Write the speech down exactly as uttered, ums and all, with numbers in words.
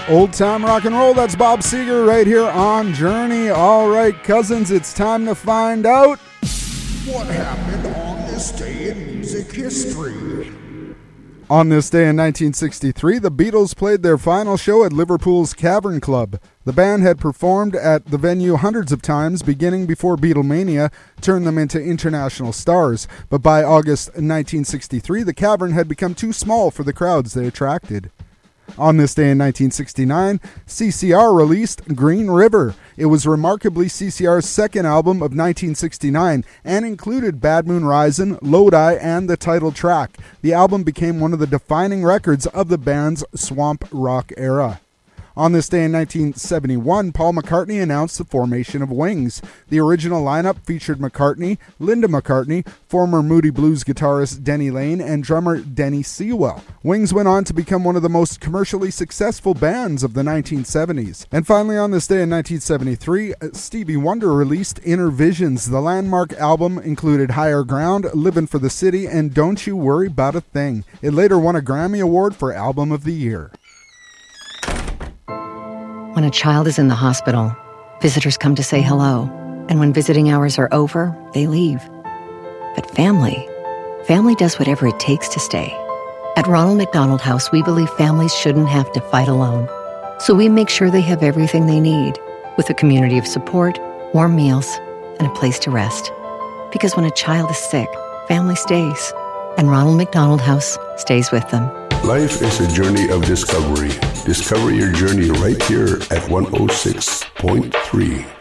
Old time rock and roll, that's Bob Seger right here on Journey. All right, cousins, it's time to find out what happened on this day in music history. On this day in nineteen sixty-three, the Beatles played their final show at Liverpool's Cavern Club. The band had performed at the venue hundreds of times, beginning before Beatlemania turned them into international stars. But by August nineteen sixty-three, the Cavern had become too small for the crowds they attracted. On this day in nineteen sixty-nine, C C R released Green River. It was remarkably C C R's second album of nineteen sixty-nine and included Bad Moon Risin', Lodi, and the title track. The album became one of the defining records of the band's swamp rock era. On this day in nineteen seventy-one, Paul McCartney announced the formation of Wings. The original lineup featured McCartney, Linda McCartney, former Moody Blues guitarist Denny Lane, and drummer Denny Sewell. Wings went on to become one of the most commercially successful bands of the nineteen seventies. And finally, on this day in nineteen seventy-three, Stevie Wonder released Inner Visions. The landmark album included Higher Ground, Livin' for the City, and Don't You Worry About a Thing. It later won a Grammy Award for Album of the Year. When a child is in the hospital, visitors come to say hello, and when visiting hours are over, they leave. But family, family does whatever it takes to stay. At Ronald McDonald House, we believe families shouldn't have to fight alone. So we make sure they have everything they need, with a community of support, warm meals, and a place to rest. Because when a child is sick, family stays, and Ronald McDonald House stays with them. Life is a journey of discovery. Discover your journey right here at one oh six point three.